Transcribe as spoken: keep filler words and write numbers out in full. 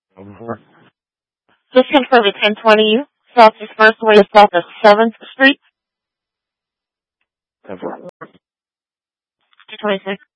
Over. Just confirm it's ten twenty Southeast First Way to South of seventh Street. Over. two twenty-six.